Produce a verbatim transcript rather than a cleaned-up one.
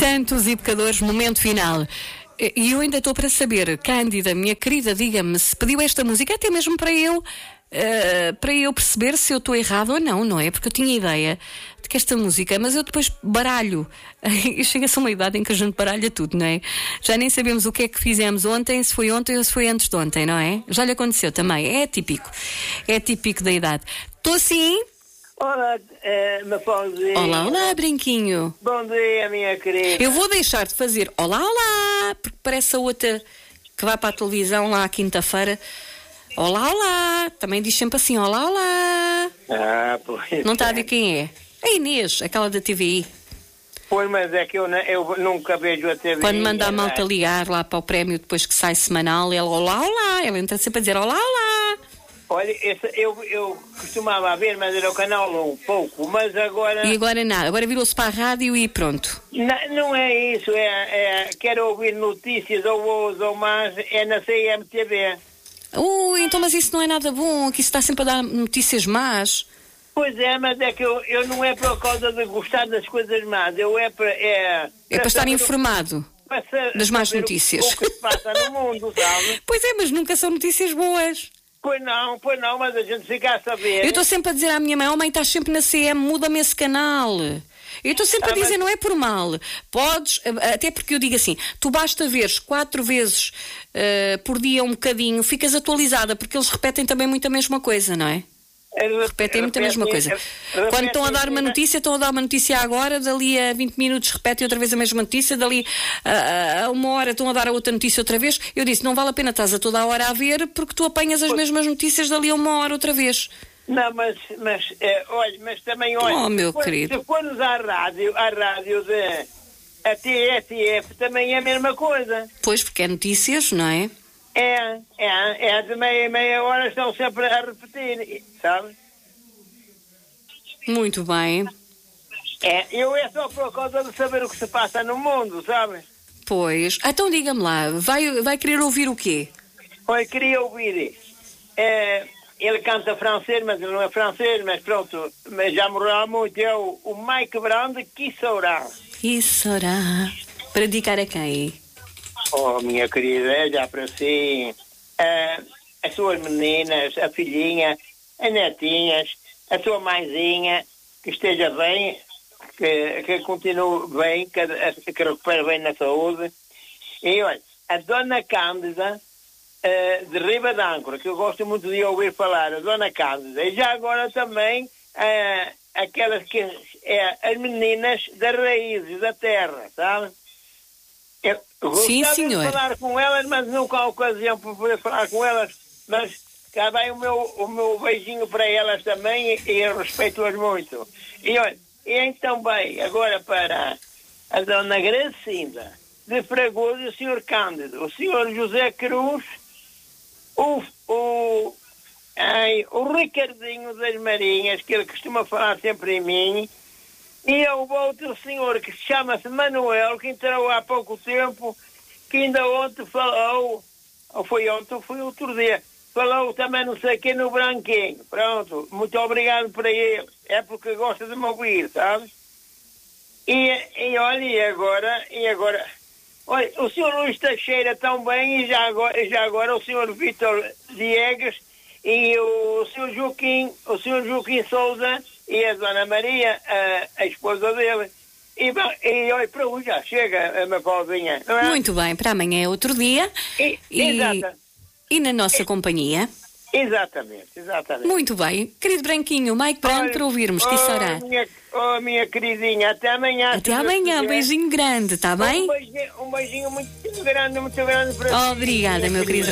Santos e Pecadores, momento final. E eu ainda estou para saber, Cândida, minha querida, diga-me, se pediu esta música até mesmo para eu, uh, para eu perceber se eu estou errado ou não, não é? Porque eu tinha ideia de que esta música, mas eu depois baralho. E chega-se a uma idade em que a gente baralha tudo, não é? Já nem sabemos o que é que fizemos ontem, se foi ontem ou se foi antes de ontem, não é? Já lhe aconteceu também, é típico. É típico da idade. Estou sim... Olá, é, Mafalzinha. Olá, olá, Brinquinho. Bom dia, minha querida. Eu vou deixar de fazer olá, olá, porque parece a outra que vai para a televisão lá à quinta-feira. Olá, olá. Também diz sempre assim, olá, olá. Ah, pois. Não está a ver quem é? A Inês, aquela da T V I. Pois, mas é que eu, eu nunca vejo a T V I. Quando manda a malta ligar lá para o prémio depois que sai semanal, ela olá, olá. Ela entra sempre a dizer olá, olá. Olha, esse, eu, eu costumava ver, mas era o canal um pouco, mas agora... E agora nada, agora virou-se para a rádio e pronto. Não, não é isso, é, é quero ouvir notícias ou ou, ou mais, é na C M T V. Ui, então mas isso não é nada bom, que isso está sempre a dar notícias más. Pois é, mas é que eu, eu não é por causa de gostar das coisas más, eu é para... É, é para estar informado para ser, das más para notícias. O, o que se passa no mundo, sabe? Pois é, mas nunca são notícias boas. Pois não, pois não, mas a gente fica a saber. Eu estou sempre a dizer à minha mãe, oh mãe, estás sempre na C M, muda-me esse canal. Eu estou sempre ah, a dizer, mas... não é por mal. Podes, até porque eu digo assim, tu basta veres quatro vezes uh, por dia um bocadinho, ficas atualizada, porque eles repetem também muito a mesma coisa, não é? Repetem muito a mesma coisa. Quando estão a dar uma notícia, estão a dar uma notícia agora, dali a vinte minutos repetem outra vez a mesma notícia, dali a, a uma hora estão a dar a outra notícia outra vez. Eu disse, não vale a pena estás a toda a hora a ver, porque tu apanhas as mesmas notícias dali a uma hora outra vez. Não, mas, mas é, olha, mas também, olha, oh, meu se, for, querido. se formos à rádio, à rádio de a T S F também é a mesma coisa. Pois, porque é notícias, não é? É, é, é de meia meia hora estão sempre a repetir, sabe? Muito bem. É, eu é só por causa de saber o que se passa no mundo, sabe? Pois, então diga-me lá, vai, vai querer ouvir o quê? Olha, queria ouvir, é, ele canta francês, mas ele não é francês, mas pronto, mas já morreu há muito, é o, o Mike Brown de Qui Saurá. Qui Saurá, para dedicar a quem? Oh, minha querida, já para si, uh, as suas meninas, a filhinha, as netinhas, a sua mãezinha, que esteja bem, que, que continue bem, que, que recupere bem na saúde. E olha, a Dona Cândida, uh, de Riba d'Âncora, que eu gosto muito de ouvir falar, a Dona Cândida, e já agora também uh, aquelas que, é, as meninas das raízes da terra, sabe? Eu Sim, senhor. De falar com elas, mas nunca há ocasião para poder falar com elas, mas cá vai o meu, o meu beijinho para elas também e, e eu respeito-as muito. E olha, e então bem, agora para a Dona Gracinda de Fragoso e o senhor Cândido, o senhor José Cruz, o, o, ai, o Ricardinho das Marinhas, que ele costuma falar sempre em mim. E houve outro senhor que chama-se Manuel, que entrou há pouco tempo, que ainda ontem falou, ou foi ontem ou foi outro dia, falou também não sei quem no Branquinho. Pronto, muito obrigado para ele. É porque gosta de me ouvir, sabe? E, e olha, e agora, e agora, olha, o senhor Luís Teixeira também, e já agora, já agora o senhor Vítor Diegues, e o senhor Joaquim, o senhor Joaquim Souza, e a Dona Maria, a, a esposa dele. E, e olha, para hoje já chega a Mafalzinha, não é? Muito bem, para amanhã é outro dia. E, e, e na nossa e, companhia. Exatamente, exatamente. Muito bem. Querido Branquinho, Mike Brown, para ouvirmos, que será? Minha, oh, minha queridinha, até amanhã. Até amanhã, um beijinho grande, está bem? Um beijinho, um beijinho muito grande, muito grande para ti. Obrigada, meu querido.